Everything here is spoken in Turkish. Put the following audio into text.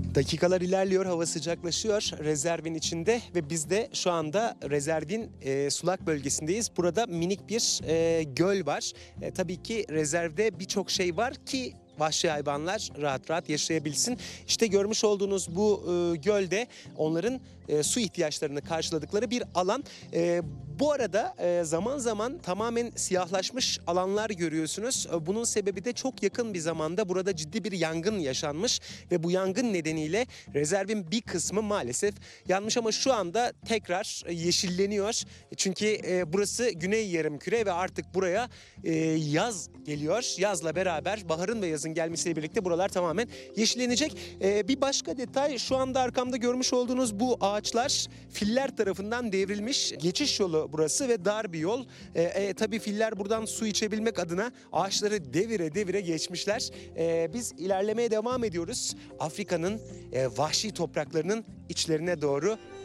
Dakikalar ilerliyor, hava sıcaklaşıyor rezervin içinde ve biz de şu anda rezervin sulak bölgesindeyiz. Burada minik bir göl var. Tabii ki rezervde birçok şey var ki vahşi hayvanlar rahat rahat yaşayabilsin. İşte görmüş olduğunuz bu gölde onların su ihtiyaçlarını karşıladıkları bir alan. Bu arada zaman zaman tamamen siyahlaşmış alanlar görüyorsunuz. Bunun sebebi de çok yakın bir zamanda burada ciddi bir yangın yaşanmış ve bu yangın nedeniyle rezervin bir kısmı maalesef yanmış ama şu anda tekrar yeşilleniyor. Çünkü burası Güney Yarımküre ve artık buraya yaz geliyor. Yazla beraber baharın ve yazın gelmesiyle birlikte buralar tamamen yeşillenecek. Bir başka detay, şu anda arkamda görmüş olduğunuz bu ağaçlar filler tarafından devrilmiş. Geçiş yolu burası ve dar bir yol. Tabii filler buradan su içebilmek adına ağaçları devire devire geçmişler. Biz ilerlemeye devam ediyoruz. Afrika'nın vahşi topraklarının içlerine doğru